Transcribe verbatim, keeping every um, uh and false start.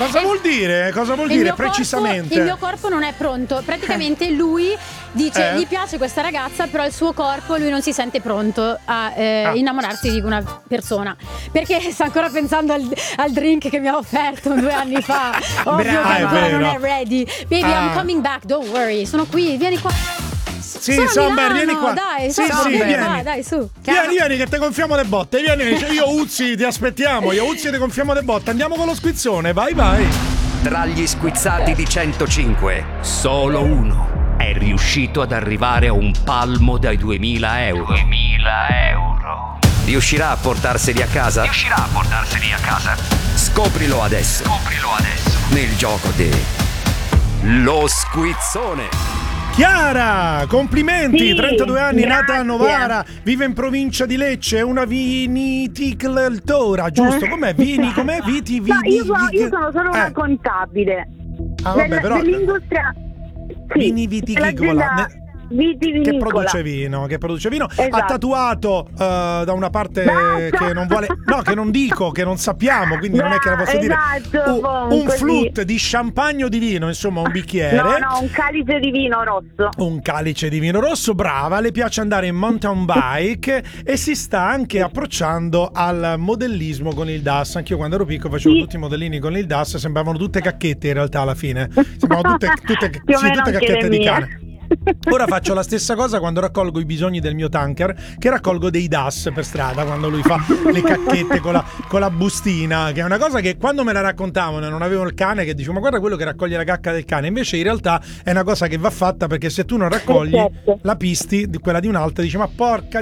Cosa vuol dire? Cosa vuol il dire mio corpo- precisamente? il mio corpo non è pronto. Praticamente lui dice Eh? gli piace questa ragazza, però il suo corpo lui non si sente pronto a eh, Ah. innamorarsi di una persona, perché sta ancora pensando al, al drink che mi ha offerto due anni fa. Ovvio Brava. che Ah, è ancora non vero. è ready. Baby, Ah. I'm coming back, don't worry. Sono qui, vieni qua. Sì, Sono a Somber, Milano, vieni qua. Dai, sì, Somber, sì, vieni vieni. qua, dai, su. Vieni, vieni che te gonfiamo le botte. Vieni, io Uzzi ti aspettiamo. Io Uzzi ti gonfiamo le botte. Andiamo con lo squizzone, vai vai. Tra gli squizzati di centocinque, solo uno è riuscito ad arrivare a un palmo dai duemila euro. duemila euro. Riuscirà a portarseli a casa? Riuscirà a portarseli a casa. Scoprilo adesso. Scoprilo adesso. Nel gioco di Lo Squizzone. Chiara, complimenti, Sì, trentadue anni, nata a grazie. Novara, vive in provincia di Lecce, è una vinicoltora, giusto? Com'è? Vini, com'è? Viti, vini, No, io, sono, viti- io sono solo una Eh. contabile Ah, vabbè, del- però- dell'industria sì, Vini vitivinicola. dell'azienda Ne- Che vitivinicola. produce vino, che produce vino. Ha Esatto. tatuato eh, da una parte Basta! che non vuole, no, che non dico, che non sappiamo, quindi non è che la posso dire. Esatto, Un, boh, un così. flute di champagne o di vino, insomma, un bicchiere. No, no, un calice di vino rosso. Un calice di vino rosso, brava, le piace andare in mountain bike e si sta anche approcciando al modellismo con il D A S. Anch'io quando ero piccolo facevo Sì. tutti i modellini con il D A S, sembravano tutte cacchette in realtà alla fine. Sembravano tutte, tutte, Più o sì, meno tutte anche cacchette le di mie. cane. Ora faccio la stessa cosa quando raccolgo i bisogni del mio tanker, che raccolgo dei D A S per strada, quando lui fa le cacchette con la, con la bustina, che è una cosa che quando me la raccontavano e non avevo il cane, che dicevo ma guarda quello che raccoglie la cacca del cane, invece in realtà è una cosa che va fatta, perché se tu non raccogli Certo. la pisti di quella di un'altra, dici ma porca